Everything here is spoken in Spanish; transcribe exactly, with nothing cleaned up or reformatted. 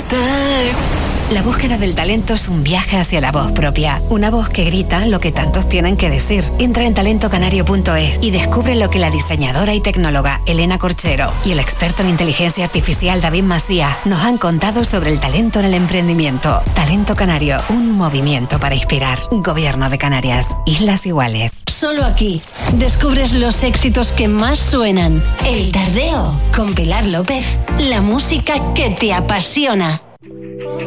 La búsqueda del talento es un viaje hacia la voz propia. Una voz que grita lo que tantos tienen que decir. Entra en talento canario punto es y descubre lo que la diseñadora y tecnóloga Elena Corchero y el experto en inteligencia artificial David Masía nos han contado sobre el talento en el emprendimiento. Talento Canario, un movimiento para inspirar. Gobierno de Canarias. Islas Iguales. Solo aquí descubres los éxitos que más suenan. El Tardeo con Pilar López. La música que te apasiona.